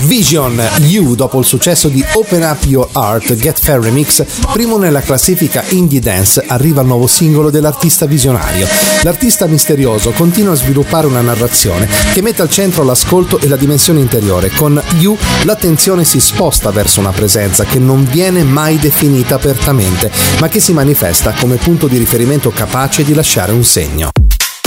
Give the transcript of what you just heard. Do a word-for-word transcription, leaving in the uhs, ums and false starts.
Vision, You, dopo il successo di Open Up Your Heart, Get Fair Remix, primo nella classifica Indie Dance, arriva il nuovo singolo dell'artista visionario. L'artista misterioso continua a sviluppare una narrazione che mette al centro l'ascolto e la dimensione interiore. Con You l'attenzione si sposta verso una presenza che non viene mai definita apertamente, ma che si manifesta come punto di riferimento capace di lasciare un segno.